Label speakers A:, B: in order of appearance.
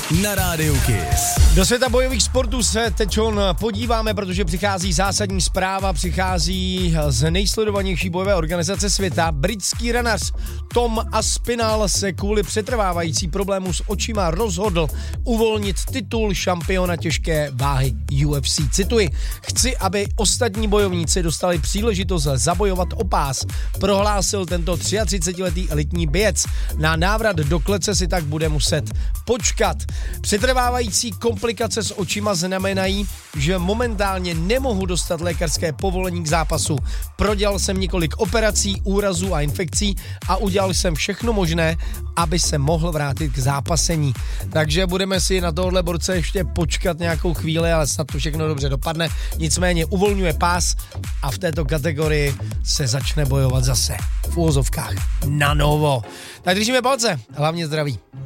A: na Rádiu Kiss.
B: Do světa bojových sportů se teď podíváme, protože přichází zásadní zpráva, přichází z nejsledovanější bojové organizace světa. Britský ranař Tom Aspinall se kvůli přetrvávající problému s očima rozhodl uvolnit titul šampiona těžké váhy UFC. Cituji: chci, aby ostatní bojovníci dostali příležitost zabojovat o pás, prohlásil tento 33-letý elitní bějec. Na návrat do klece si tak bude muset počkat. Přetrvávající komplikace s očima znamenají, že momentálně nemohu dostat lékařské povolení k zápasu. Prodělal jsem několik operací, úrazů a infekcí a udělal jsem všechno možné, aby se mohl vrátit k zápasení. Takže budeme si na tohle borce ještě počkat nějakou chvíli, ale snad to všechno dobře dopadne. Nicméně uvolňuje pás a v této kategorii se začne bojovat zase v úvozovkách na novo. Tak držíme palce, hlavně zdraví.